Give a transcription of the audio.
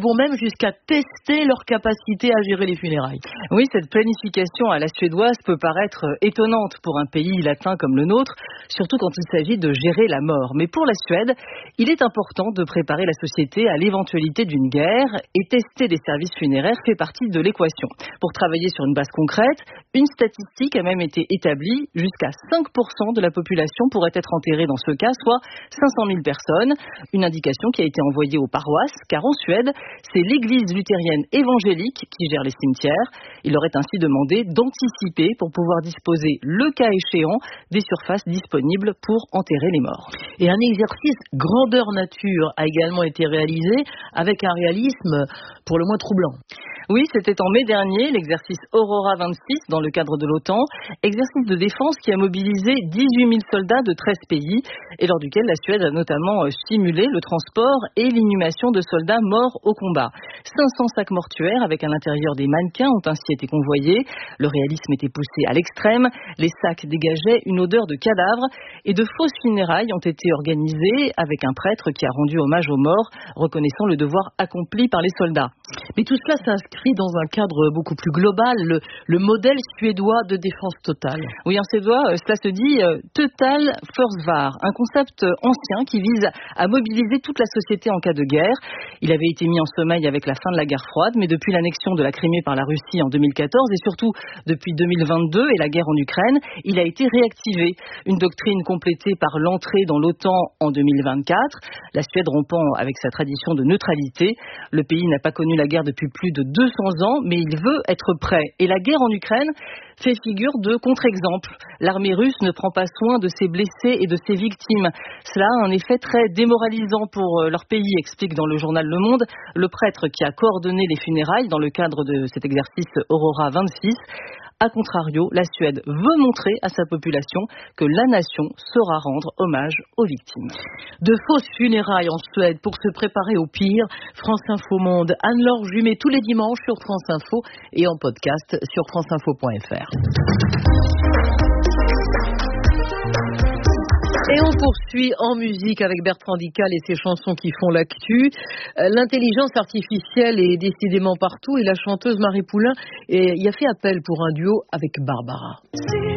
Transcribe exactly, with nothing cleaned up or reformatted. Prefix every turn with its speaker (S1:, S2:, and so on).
S1: vont même jusqu'à tester leur capacité à gérer les funérailles.
S2: Oui, cette planification à la suédoise peut paraître étonnante pour un pays latin comme le nôtre, surtout quand il s'agit de gérer la mort. Mais pour la Suède, il est important de préparer la société à l'éventualité d'une guerre et tester les services funéraires fait partie de l'équation. Pour travailler sur une base concrète, une statistique a même été établie. Jusqu'à cinq pour cent de la population pourrait être enterrée dans ce cas, soit cinq cent mille personnes. Une indication qui a été envoyée aux paroisses, car en Suède, c'est l'église luthérienne évangélique qui gère les cimetières. Il leur est ainsi demandé d'anticiper pour pouvoir disposer, le cas échéant, des surfaces disponibles pour enterrer les morts.
S1: Et un exercice grandeur nature a également été réalisé avec un réalisme pour le moins troublant.
S2: Oui, c'était en mai dernier, l'exercice Aurora vingt-six dans le cadre de l'OTAN, exercice de défense qui a mobilisé dix-huit mille soldats de treize pays et lors duquel la Suède a notamment stimulé le transport et l'inhumation de soldats morts au combat. cinq cents sacs mortuaires avec à l'intérieur des mannequins ont ainsi été convoyés. Le réalisme était poussé à l'extrême, les sacs dégageaient une odeur de cadavre et de fausses funérailles ont été organisées avec un prêtre qui a rendu hommage aux morts, reconnaissant le devoir accompli par les soldats.
S1: Mais tout cela s'inscrit dans un cadre beaucoup plus global, le, le modèle suédois de défense totale.
S2: Oui, en suédois, cela se dit euh, Total Försvar, un concept ancien qui vise à mobiliser toute la société en cas de guerre. Il avait été mis en sommeil avec la fin de la guerre froide, mais depuis l'annexion de la Crimée par la Russie en deux mille quatorze et surtout depuis deux mille vingt-deux et la guerre en Ukraine, il a été réactivé. Une doctrine complétée par l'entrée dans l'OTAN en deux mille vingt-quatre, la Suède rompant avec sa tradition de neutralité. Le pays n'a pas connu la guerre depuis plus de deux cents ans, mais il veut être prêt. Et la guerre en Ukraine fait figure de contre-exemple. L'armée russe ne prend pas soin de ses blessés et de ses victimes. Cela a un effet très démoralisant pour leur pays, explique dans le journal Le Monde le prêtre qui a coordonné les funérailles dans le cadre de cet exercice Aurora vingt-six. A contrario, la Suède veut montrer à sa population que la nation saura rendre hommage aux victimes.
S1: De fausses funérailles en Suède pour se préparer au pire. France Info Monde, Anne-Laure Jumet tous les dimanches sur France Info et en podcast sur franceinfo point f r. Et on poursuit en musique avec Bertrand Dical et ses chansons qui font l'actu. L'intelligence artificielle est décidément partout et la chanteuse Marie Poulain y a fait appel pour un duo avec Barbara.